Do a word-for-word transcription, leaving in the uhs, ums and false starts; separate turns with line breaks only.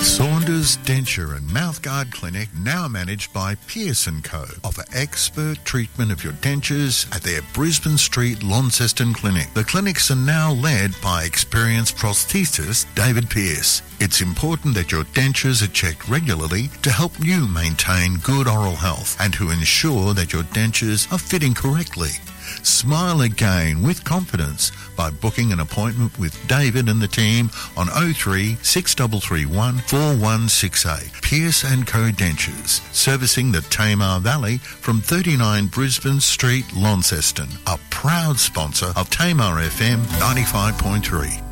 Saunders Denture and Mouthguard Clinic, now managed by Pearce and Co, offer expert treatment of your dentures at their Brisbane Street, Launceston clinic. The clinics are now led by experienced prosthetist David Pearce. It's important that your dentures are checked regularly to help you maintain good oral health and to ensure that your dentures are fitting correctly. Smile again with confidence by booking an appointment with David and the team on oh three, six three three one, four one six eight. Pearce and Co Dentures, servicing the Tamar Valley from thirty-nine Brisbane Street, Launceston. A proud sponsor of Tamar F M ninety-five point three.